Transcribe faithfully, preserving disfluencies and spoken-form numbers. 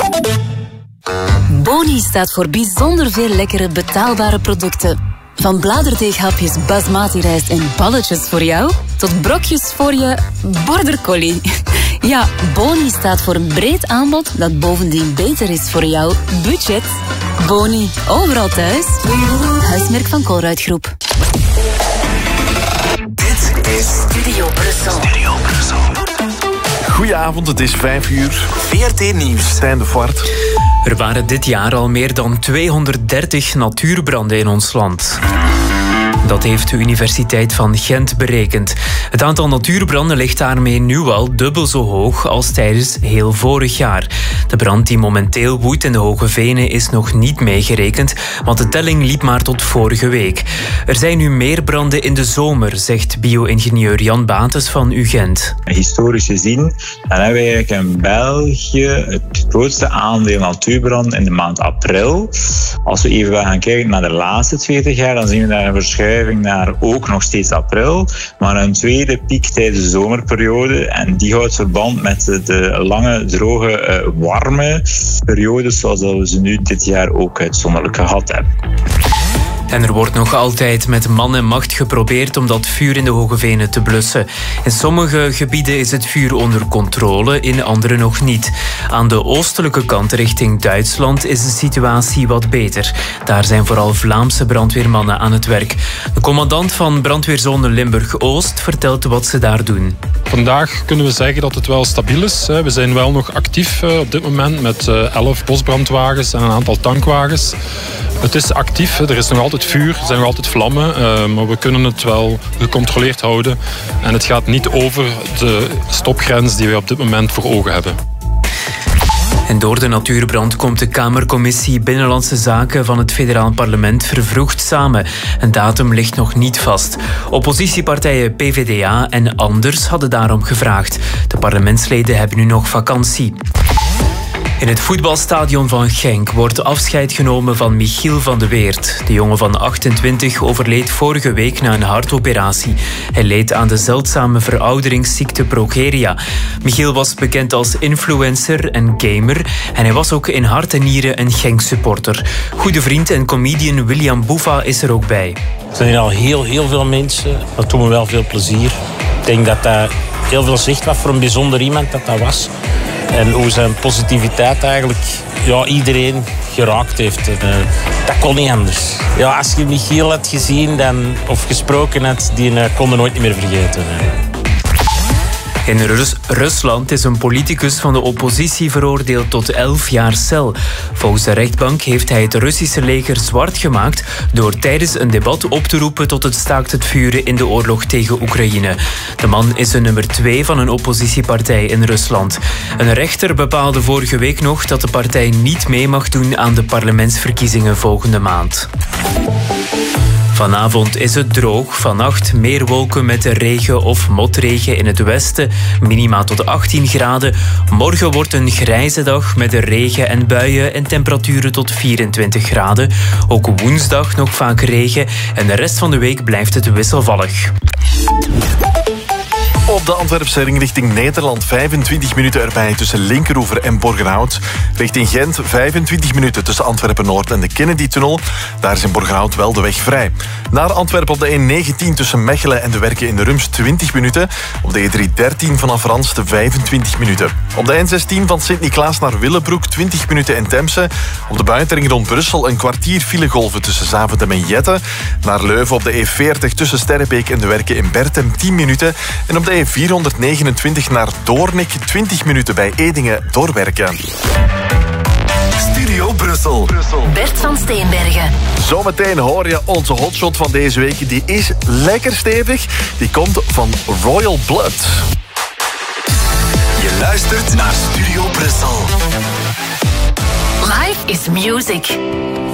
Boni staat voor bijzonder veel lekkere betaalbare producten. Van bladerdeeghapjes basmati rijst en balletjes voor jou, tot brokjes voor je border collie. Ja, Boni staat voor een breed aanbod dat bovendien beter is voor jouw budget. Boni, overal thuis. Huismerk van Colruyt-groep. Dit is Studio Brussel. Studio Brussel. Goedenavond, het is vijf uur. V R T Nieuws. Stijn de Voort. Er waren dit jaar al meer dan tweehonderddertig natuurbranden in ons land. Dat heeft de Universiteit van Gent berekend. Het aantal natuurbranden ligt daarmee nu al dubbel zo hoog als tijdens heel vorig jaar. De brand die momenteel woedt in de Hoge Venen is nog niet meegerekend, want de telling liep maar tot vorige week. Er zijn nu meer branden in de zomer, zegt bio-ingenieur Jan Bates van U Gent. Historisch gezien dan hebben we eigenlijk in België het grootste aandeel natuurbranden in de maand april. Als we even gaan kijken naar de laatste twintig jaar, dan zien we daar een verschuiving naar ook nog steeds april, maar een tweede piek tijdens de zomerperiode. En die houdt verband met de, de lange, droge, uh, warme periodes zoals we ze nu dit jaar ook uitzonderlijk gehad hebben. En er wordt nog altijd met man en macht geprobeerd om dat vuur in de Hoge Venen te blussen. In sommige gebieden is het vuur onder controle, in andere nog niet. Aan de oostelijke kant richting Duitsland is de situatie wat beter. Daar zijn vooral Vlaamse brandweermannen aan het werk. De commandant van brandweerzone Limburg-Oost vertelt wat ze daar doen. Vandaag kunnen we zeggen dat het wel stabiel is. We zijn wel nog actief op dit moment met elf bosbrandwagens en een aantal tankwagens. Het is actief, er is nog altijd vuur, er zijn nog altijd vlammen, maar we kunnen het wel gecontroleerd houden. En het gaat niet over de stopgrens die we op dit moment voor ogen hebben. En door de natuurbrand komt de Kamercommissie Binnenlandse Zaken van het Federaal Parlement vervroegd samen. Een datum ligt nog niet vast. Oppositiepartijen P V D A en Anders hadden daarom gevraagd. De parlementsleden hebben nu nog vakantie. In het voetbalstadion van Genk wordt afscheid genomen van Michiel van de Weert. De jongen van achtentwintig overleed vorige week na een hartoperatie. Hij leed aan de zeldzame verouderingsziekte progeria. Michiel was bekend als influencer en gamer en hij was ook in hart en nieren een Genk-supporter. Goede vriend en comedian William Boeva is er ook bij. Er zijn hier al heel, heel veel mensen. Dat doet me wel veel plezier. Ik denk dat dat heel veel zegt wat voor een bijzonder iemand dat dat was. En hoe zijn positiviteit eigenlijk ja, iedereen geraakt heeft. En, uh, dat kon niet anders. Ja, als je Michiel had gezien dan, of gesproken had, die uh, kon je nooit meer vergeten. Uh. In Rus- Rusland is een politicus van de oppositie veroordeeld tot elf jaar cel. Volgens de rechtbank heeft hij het Russische leger zwart gemaakt door tijdens een debat op te roepen tot het staakt het vuren in de oorlog tegen Oekraïne. De man is de nummer twee van een oppositiepartij in Rusland. Een rechter bepaalde vorige week nog dat de partij niet mee mag doen aan de parlementsverkiezingen volgende maand. Vanavond is het droog. Vannacht meer wolken met regen of motregen in het westen. Minima tot achttien graden. Morgen wordt een grijze dag met regen en buien en temperaturen tot vierentwintig graden. Ook woensdag nog vaak regen en de rest van de week blijft het wisselvallig. Op de Antwerpse ring richting Nederland vijfentwintig minuten erbij tussen Linkeroever en Borgerhout. Richting Gent vijfentwintig minuten tussen Antwerpen-Noord en de Kennedy-tunnel. Daar is in Borgerhout wel de weg vrij. Naar Antwerpen op de N negentien tussen Mechelen en de Werken in de Rums twintig minuten. Op de E driehonderddertien vanaf Ranste vijfentwintig minuten. Op de N zestien van Sint-Niklaas naar Willebroek twintig minuten in Temse. Op de buitenring rond Brussel een kwartier filegolven tussen Zaventem en Jette. Naar Leuven op de E veertig tussen Sterrebeek en de Werken in Bertem tien minuten. En op de E vierhonderdnegenentwintig naar Doornik twintig minuten bij Edingen-Doorwerken. Studio Brussel. Bert van Steenbergen. Zometeen hoor je onze hotshot van deze week. Die is lekker stevig. Die komt van Royal Blood. Je luistert naar Studio Brussel. Life is music.